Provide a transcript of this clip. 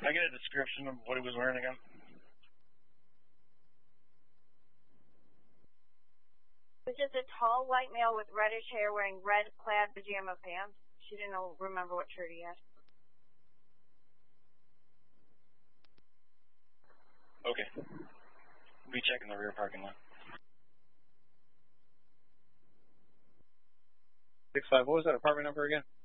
Can I get a description of what he was wearing again? It was just a tall white male with reddish hair wearing red plaid pajama pants. She didn't remember what shirt he had. Okay. Be checking the rear parking lot. 6-5, what was that apartment number again?